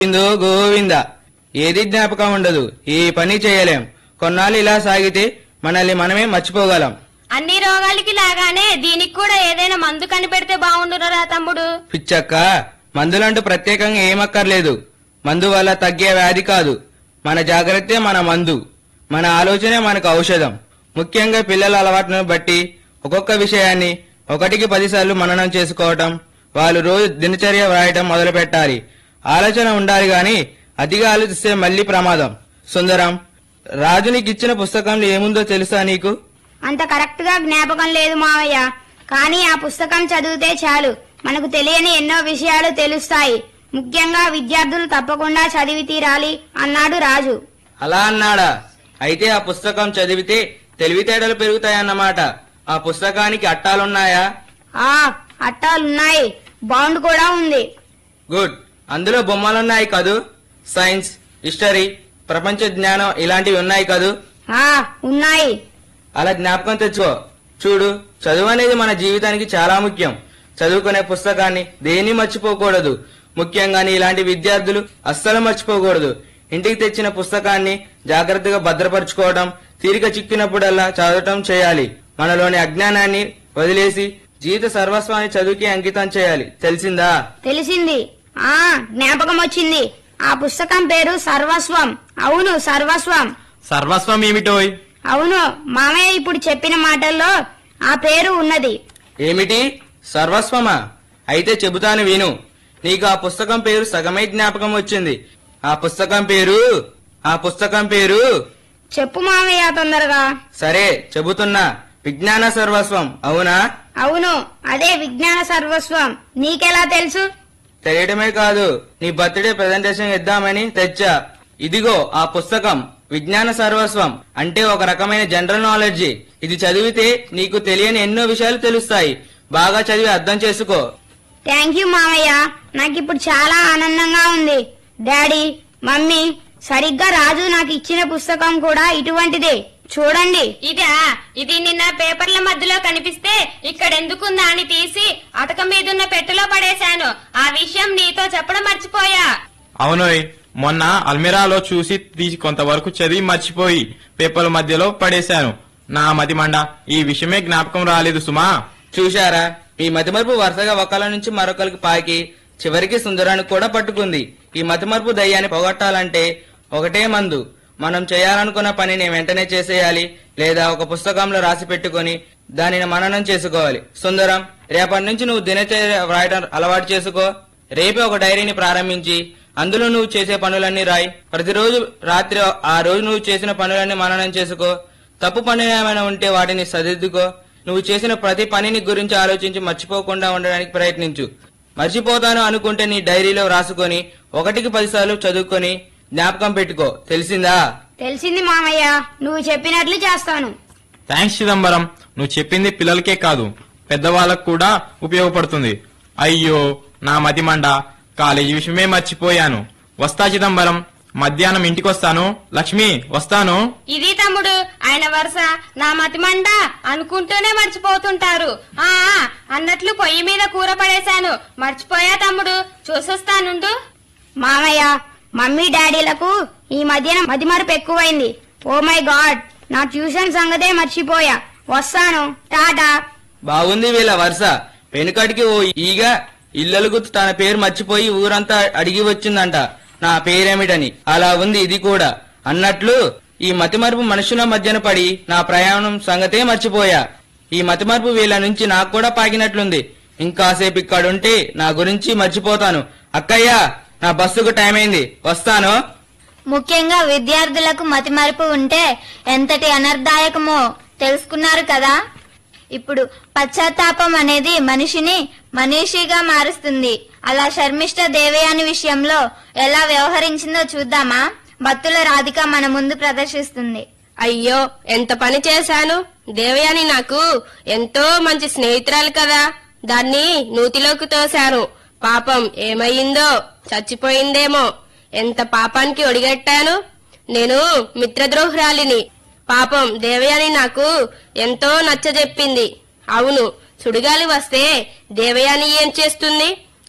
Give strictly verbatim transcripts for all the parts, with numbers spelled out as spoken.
గోవిందో గోవింద. ఏది జ్ఞాపకం ఉండదు, ఏ పని చేయలేం. కొన్నాళ్ళు ఇలా సాగితే మనల్ని మనమే మర్చిపోగలం. అన్ని రోగాలకి లాగానే దీనికి కూడా ఏదైనా మందు కనిపెడితే బాగుండురా తమ్ముడు. పిచ్చక్క, మందులంటూ ప్రత్యేకంగా ఏమక్కర్లేదు. మందు వల్ల తగ్గే వ్యాధి కాదు, మన జాగ్రత్తే మన మందు. మన ఆలోచనే మనకు ఔషధం. ముఖ్యంగా పిల్లల అలవాట్లను బట్టి ఒక్కొక్క విషయాన్ని ఒకటికి పదిసార్లు మననం చేసుకోవటం, వాళ్ళు రోజు దినచర్య వ్రాయటం మొదలు పెట్టాలి. ఆలోచన ఉండాలి గాని అతిగా ఆలోచిస్తే మళ్లీ ప్రమాదం. సుందరం, రాజునికిచ్చిన పుస్తకంలో ఏముందో తెలుసా నీకు? అంత కరెక్ట్ గా జ్ఞాపకం లేదు మావయ్య, కానీ ఆ పుస్తకం చదివితే చాలు మనకు తెలియని ఎన్నో విషయాలు తెలుస్తాయి. ముఖ్యంగా విద్యార్థులు తప్పకుండా చదివి తీరాలి అన్నాడు రాజు. అలా అన్నాడా? అయితే ఆ పుస్తకం చదివితే తెలివితేటలు పెరుగుతాయన్నమాట. ఆ పుస్తకానికి అట్టాలున్నాయా? ఆ అట్టాలున్నాయి, బాండ్ కూడా ఉంది. గుడ్. అందులో బొమ్మలున్నాయి కదూ? సైన్స్, హిస్టరీ, ప్రపంచ జ్ఞానం ఇలాంటివి ఉన్నాయి కదూ? ఆ ఉన్నాయి. అలా జ్ఞాపకం తెచ్చుకో. చూడు, చదువు అనేది మన జీవితానికి చాలా ముఖ్యం. చదువుకునే పుస్తకాన్ని దేన్ని మర్చిపోకూడదు. ముఖ్యంగా ఇలాంటి విద్యార్థులు అస్సలు మర్చిపోకూడదు. ఇంటికి తెచ్చిన పుస్తకాన్ని జాగ్రత్తగా భద్రపరచుకోవడం, తీరిక చిక్కినప్పుడల్లా చదవటం చేయాలి. మనలోని అజ్ఞానాన్ని వదిలేసి జీవిత సర్వస్వాన్ని చదువుకి అంకితం చేయాలి. తెలిసిందా? తెలిసింది. ఆ జ్ఞాపకం వచ్చింది. ఆ పుస్తకం పేరు సర్వస్వం. అవును, సర్వస్వం. సర్వస్వం ఏమిటోయ్? అవును మామయ్య, ఇప్పుడు చెప్పిన మాటల్లో ఆ పేరు ఉన్నది. ఏమిటి సర్వస్వమా? అయితే చెబుతాను విను. నీకు ఆ పుస్తకం పేరు సగమే జ్ఞాపకం వచ్చింది. ఆ పుస్తకం పేరు ఆ పుస్తకం పేరు చెప్పు మామయ్య తొందరగా. సరే చెబుతున్నా. విజ్ఞాన సర్వస్వం. అవునా? అవును, అదే విజ్ఞాన సర్వస్వం. నీకెలా తెలుసు? తెలియటమే కాదు, నీ బర్త్డే ప్రెజెంటేషన్ ఇద్దామని తెచ్చా. ఇదిగో ఆ పుస్తకం. విజ్ఞాన సర్వస్వం అంటే ఒక రకమైన జనరల్ నాలెడ్జి. ఇది చదివితే నీకు తెలియని ఎన్నో విషయాలు తెలుస్తాయి. బాగా చదివి అర్థం చేసుకో. థ్యాంక్ యూ మామయ్య, నాకిప్పుడు చాలా ఆనందంగా ఉంది. డాడీ, మమ్మీ, సరిగ్గా రాజు నాకు ఇచ్చిన పుస్తకం కూడా ఇటువంటిదే. చూడండి. ఇదా? ఇది నిన్న పేపర్ల మధ్యలో కనిపిస్తే ఇక్కడెందుకుందా అని తీసి అటక మీదున్న పెట్టెలో పడేశాను. ఆ విషయం నీతో చెప్పడం మర్చిపోయా. అవునోయ్, మొన్న అల్మిరాలో చూసి తీసి కొంతవరకు చదివి మర్చిపోయి పేపర్ల మధ్యలో పడేశాను. నా మతి మండ, ఈ విషయమే జ్ఞాపకం రాలేదు సుమా. చూశారా, ఈ మతిమరుపు వరుసగా ఒకళ్ళ నుంచి మరొకరికి పాకి చివరికి సుందరానికి కూడా పట్టుకుంది. ఈ మతిమరుపు దయ్యాన్ని పోగొట్టాలంటే ఒకటే మందు. మనం చేయాలనుకున్న పనిని వెంటనే చేసేయాలి, లేదా ఒక పుస్తకంలో రాసి పెట్టుకుని దానిని మననం చేసుకోవాలి. సుందరం, రేపటి నుంచి నువ్వు దినచర్య వ్రాయడం అలవాటు చేసుకో. రేపే ఒక డైరీని ప్రారంభించి అందులో నువ్వు చేసే పనులన్నీ రాయి. ప్రతిరోజు రాత్రి ఆ రోజు నువ్వు చేసిన పనులన్నీ మననం చేసుకో. తప్పు పనులు ఏమైనా ఉంటే వాటిని సరిదిద్దుకో. నువ్వు చేసిన ప్రతి పనిని గురించి ఆలోచించి మర్చిపోకుండా ఉండడానికి ప్రయత్నించు. మర్చిపోతాను అనుకుంటే నీ డైరీలో రాసుకొని ఒకటికి పదిసార్లు చదువుకొని జ్ఞాపకం పెట్టుకో. తెలిసిందా? తెలిసింది మామయ్య, నువ్వు చెప్పినట్లు చేస్తాను. థ్యాంక్స్ చిదంబరం, నువ్వు చెప్పింది పిల్లలకే కాదు పెద్దవాళ్ళకు కూడా ఉపయోగపడుతుంది. అయ్యో నా మతి మండ, కాలేజీ విషయమే మర్చిపోయాను. వస్తా చిదంబరం, మధ్యాహ్నం ఇంటికొస్తాను. లక్ష్మి వస్తాను. ఇది తమ్ముడు, ఆయన వరుస నా మతిమండ అనుకుంటూనే మర్చిపోతుంటారు. ఆ అన్నట్లు పొయ్యి మీద కూర పడేశాను, మర్చిపోయా తమ్ముడు, చూసొస్తానుండు. మామయ్య, మమ్మీ డాడీలకు ఈ మధ్యన మతిమరుపు ఎక్కువైంది. ఓ మై గాడ్, నా ట్యూషన్ సంగతే మర్చిపోయా. వస్తాను, టాటా. బాగుంది వీళ్ళ వరుస. వెనుకటికి ఓ ఈగ ఇల్లలుగు తన పేరు మర్చిపోయి ఊరంతా అడిగి వచ్చిందంట నా పేరేమిటని. అలా ఉంది ఇది కూడా. అన్నట్లు ఈ మతిమరుపు మనుషుల మధ్యన పడి నా ప్రయాణం సంగతే మర్చిపోయా. ఈ మతిమరుపు వీళ్ళ నుంచి నాకు కూడా పాకినట్లుంది. ఇంకాసేపు ఇక్కడుంటే నా గురించి మర్చిపోతాను. అక్కయ్య, నా బస్సుకు టైం అయింది, వస్తాను. ముఖ్యంగా విద్యార్థులకు మతిమరుపు ఉంటే ఎంతటి అనర్థదాయకమో తెలుసుకున్నారు కదా. ఇప్పుడు పశ్చాత్తాపం అనేది మనిషిని మనీషిగా మారుస్తుంది. అలా శర్మిష్ఠ దేవయాని విషయంలో ఎలా వ్యవహరించిందో చూద్దామా? భక్తుల రాధిక మన ముందు ప్రదర్శిస్తుంది. అయ్యో, ఎంత పని చేశాను. దేవయాని నాకు ఎంతో మంచి స్నేహితురాలు కదా, దాన్ని నూతిలోకి తోశాను. పాపం ఏమయ్యిందో, చచ్చిపోయిందేమో. ఎంత పాపానికి ఒడిగట్టాను. నేను మిత్రద్రోహురాలిని. పాపం దేవయాని నాకు ఎంతో నచ్చజెప్పింది. అవును, సుడిగాలి వస్తే దేవయాని ఏం చేస్తుంది?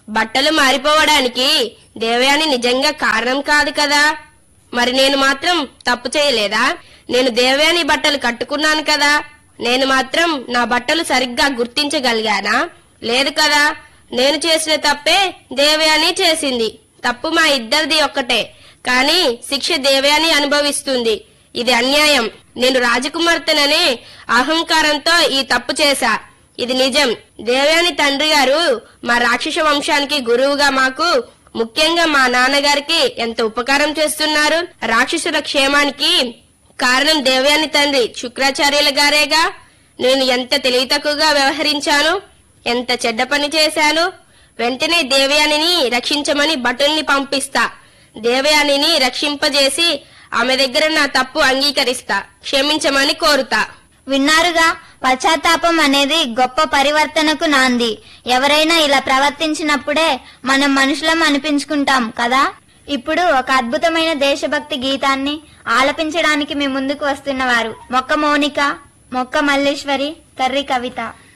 బట్టలు మారిపోవడానికి దేవయాని నిజంగా కారణం కాదు కదా. మరి నేను మాత్రం తప్పు చేయలేదా? నేను దేవయాని బట్టలు కట్టుకున్నాను కదా. నేను మాత్రం నా బట్టలు సరిగ్గా గుర్తించగలిగానా? లేదు కదా. నేను చేసిన తప్పే దేవయాని చేసింది. తప్పు మా ఇద్దరిది ఒక్కటే, కానీ శిక్ష దేవయాని అనుభవిస్తుంది. ఇది అన్యాయం. నేను రాజకుమార్తెననే అహంకారంతో ఈ తప్పు చేశా. ఇది నిజం. దేవయాని తండ్రి గారు మా రాక్షస వంశానికి గురువుగా మాకు, ముఖ్యంగా మా నాన్నగారికి ఎంత ఉపకారం చేస్తున్నారు. రాక్షసుల క్షేమానికి కారణం దేవయాని తండ్రి శుక్రాచార్యుల గారేగా. నేను ఎంత తెలివి తక్కువగా వ్యవహరించాను, ఎంత చెడ్డ పని చేశాను. వెంటనే దేవయానిని రక్షించమని భటుల్ని పంపిస్తా. దేవయానిని రక్షింపజేసి ఆమె దగ్గర నా తప్పు అంగీకరిస్తా, క్షమించమని కోరుతా. విన్నారుగా, పశ్చాత్తాపం అనేది గొప్ప పరివర్తనకు నాంది. ఎవరైనా ఇలా ప్రవర్తించినప్పుడే మనం మనుషులం అనిపించుకుంటాం కదా. ఇప్పుడు ఒక అద్భుతమైన దేశభక్తి గీతాన్ని ఆలపించడానికి మీ ముందుకు వస్తున్నవారు మొక్క మౌనిక, మొక్క మల్లేశ్వరి, కర్రి కవిత.